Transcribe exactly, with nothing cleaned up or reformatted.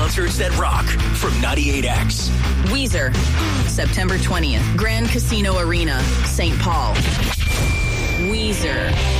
concerts that rock from ninety-eight X. Weezer, September twentieth, Grand Casino Arena, Saint Paul. Weezer,